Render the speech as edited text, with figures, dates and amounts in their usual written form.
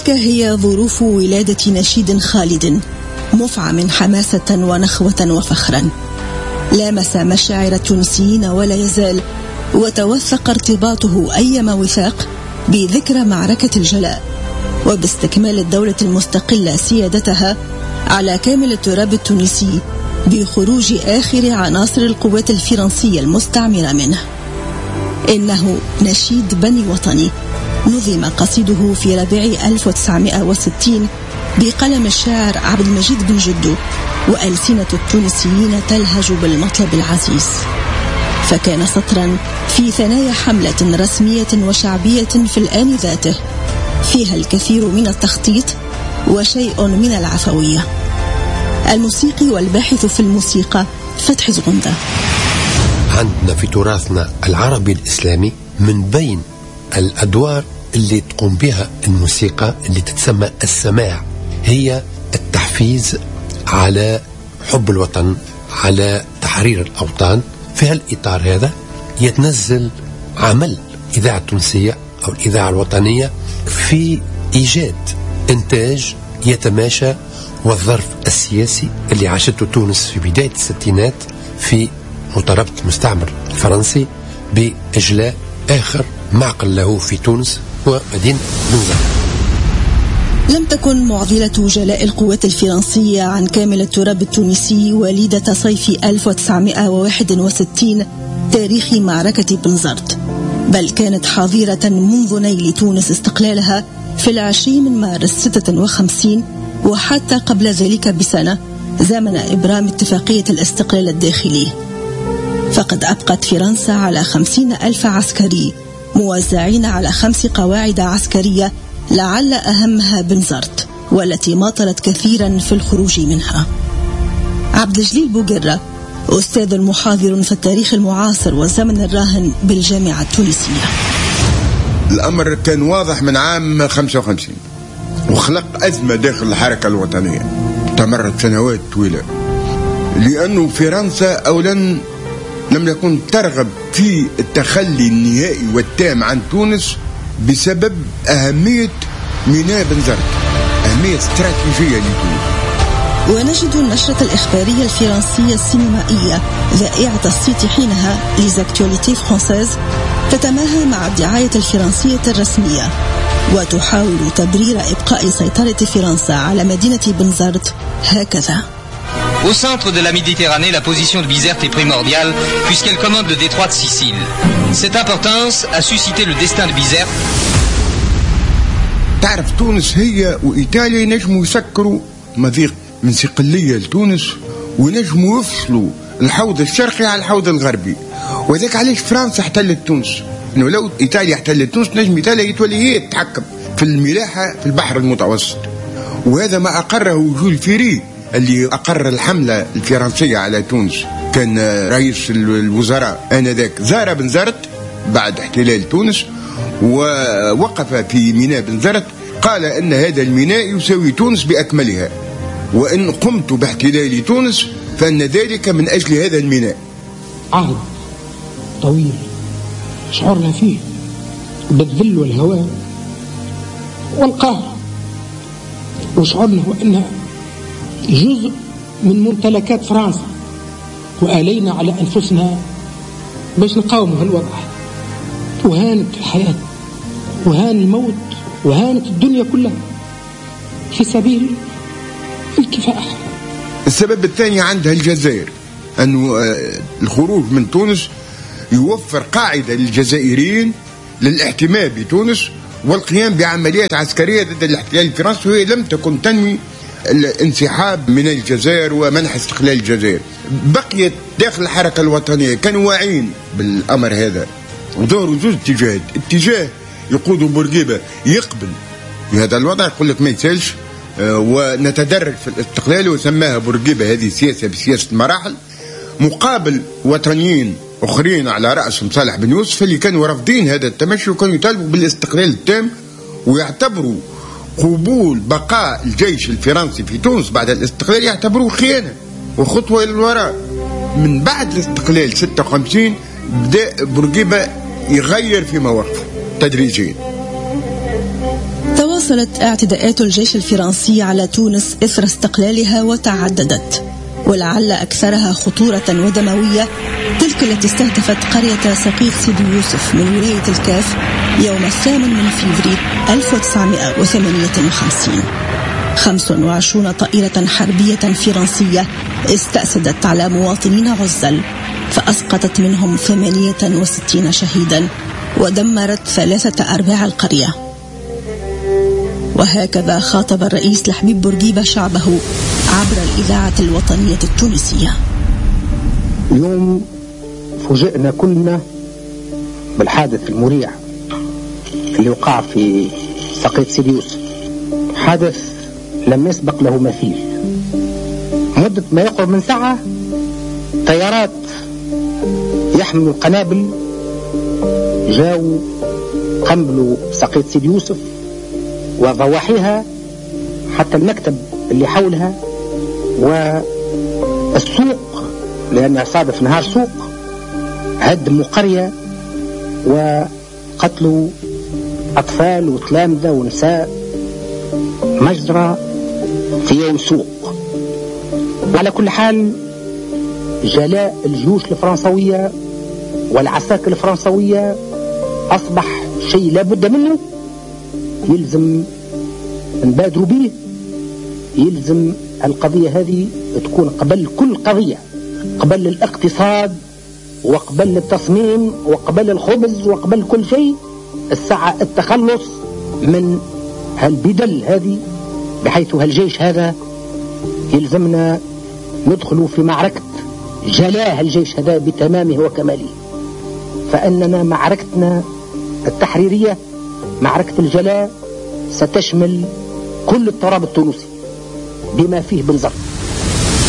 تلك هي ظروف ولادة نشيد خالد مفعم حماسة ونخوة وفخرا، لامس مشاعر التونسيين ولا يزال، وتوثق ارتباطه أيما وثاق بذكرى معركة الجلاء وباستكمال الدولة المستقلة سيادتها على كامل التراب التونسي بخروج آخر عناصر القوات الفرنسية المستعمرة منه. إنه نشيد بني وطني نظم قصيده في ربيع 1960 بقلم الشاعر عبد المجيد بن جدو، وألسنة التونسيين تلهج بالمطلب العزيز، فكان سطرا في ثنايا حملة رسمية وشعبية في الآن ذاته فيها الكثير من التخطيط وشيء من العفوية. الموسيقي والباحث في الموسيقى فتحي زغندة. عندنا في تراثنا العربي الإسلامي من بين الأدوار اللي تقوم بها الموسيقى اللي تتسمى السماع هي التحفيز على حب الوطن، على تحرير الأوطان. في هالإطار هذا يتنزل عمل إذاعة تونسية أو الإذاعة الوطنية في إيجاد إنتاج يتماشى والظرف السياسي اللي عاشته تونس في بداية الستينات في مطاربة المستعمر الفرنسي بإجلاء آخر معقل له في تونس ومدينة بنزرت. لم تكن معضلة جلاء القوات الفرنسية عن كامل التراب التونسي وليدة صيف 1961 تاريخ معركة بنزرت، بل كانت حاضرة منذ نيل تونس استقلالها في 20 مارس 56 وحتى قبل ذلك بسنة زمن إبرام اتفاقية الاستقلال الداخلي. فقد أبقت فرنسا على 50,000 عسكري موزعين على 5 قواعد عسكرية لعل أهمها بنزرت والتي ماطلت كثيرا في الخروج منها. عبد الجليل بوقرة أستاذ محاضر في التاريخ المعاصر والزمن الراهن بالجامعة التونسية. الأمر كان واضح من عام 55 وخلق أزمة داخل الحركة الوطنية تمرت سنوات طويلة، لأنه فرنسا أولا لم يكن ترغب في التخلي النهائي والتام عن تونس بسبب أهمية ميناء بنزرت، أهمية استراتيجية لتونس. ونجد النشرة الإخبارية الفرنسية السينمائية ذائعة الصيت حينها Les Actualités Françaises تتماهى مع الدعاية الفرنسية الرسمية وتحاول تبرير إبقاء سيطرة فرنسا على مدينة بنزرت هكذا. Au centre de la Méditerranée, la position de Bizerte est primordiale puisqu'elle commande le détroit de Sicile. Cette importance a suscité le destin de Bizerte. تعرف تونس هي وإيطاليا ينجموا يسكروا مضيق من صقلية لتونس وينجموا يفصلوا الحوض الشرقي على الحوض الغربي، وذلك علاش فرنسا احتلت تونس. إنه لو إيطاليا احتلت تونس نجم إيطاليا يتولي هي تتحكم في الملاحة في البحر المتوسط، وهذا ما أقره جول فيري اللي أقر الحملة الفرنسية على تونس. كان رئيس الوزراء آنذاك زار بنزرت بعد احتلال تونس ووقف في ميناء بنزرت، قال أن هذا الميناء يساوي تونس بأكملها، وإن قمت باحتلال تونس فإن ذلك من أجل هذا الميناء. عهد طويل شعرنا فيه بالذل والهوان والقهر، وشعرنا هو أنها جزء من ممتلكات فرنسا، وآلينا على أنفسنا باش نقاوموا هالوضع. وهانت الحياة وهان الموت وهانت الدنيا كلها في سبيل الكفاح. السبب الثاني عندها الجزائر، أنه الخروج من تونس يوفر قاعدة للجزائريين للاحتماء بتونس والقيام بعمليات عسكرية ضد الاحتلال الفرنسي، وهي لم تكن تنوي الانسحاب من الجزائر ومنح استقلال الجزائر. بقيت داخل الحركة الوطنية كانوا واعين بالأمر هذا ودوروا زوج اتجاهات. اتجاه يقودوا بورقيبة يقبل بهذا الوضع، يقول لك ما يسالش ونتدرج في الاستقلال، وسماها بورقيبة هذه سياسة بسياسة المراحل، مقابل وطنيين أخرين على رأسهم صالح بن يوسف اللي كانوا رافضين هذا التمشي وكانوا يطالبوا بالاستقلال التام، ويعتبروا قبول بقاء الجيش الفرنسي في تونس بعد الاستقلال يعتبروه خيانة وخطوة إلى الوراء. من بعد الاستقلال 56 بدأ بورقيبة يغير في مواقفه تدريجيا. تواصلت اعتداءات الجيش الفرنسي على تونس إثر استقلالها وتعددت، ولعل أكثرها خطورة ودموية تلك التي استهدفت قرية سقيط سيدي يوسف من ولاية الكاف يوم 8 فبراير 1958. 25 طائرة حربية فرنسية استأسدت على مواطنين عزل، فأسقطت منهم 68 شهيدا ودمرت 3/4 القرية. وهكذا خاطب الرئيس لحبيب بورقيبة شعبه عبر الإذاعة الوطنية التونسية. اليوم فوجئنا كلنا بالحادث المريع اللي وقع في سقيط سيدي يوسف، حادث لم يسبق له مثيل. مدة ما يقرب من ساعة طيارات يحملوا القنابل جاءوا قنبلوا سقيط سيدي يوسف وضواحيها حتى المكتب اللي حولها والسوق، لأنها صادف نهار سوق، هدموا قرية وقتلوا أطفال وتلامذة ونساء، مجزرة في يوم سوق. وعلى كل حال جلاء الجيوش الفرنسوية والعساكر الفرنسوية أصبح شيء لابد منه، يلزم نبادروا به، يلزم القضية هذه تكون قبل كل قضية، قبل الاقتصاد وقبل التصميم وقبل الخبز وقبل كل شيء. الساعة التخلص من هالبدل هذه، بحيث هالجيش هذا يلزمنا ندخلوا في معركة جلاء الجيش هذا بتمامه وكماله. فأننا معركتنا التحريرية، معركة الجلاء، ستشمل كل التراب التونسي بما فيه بنزرت.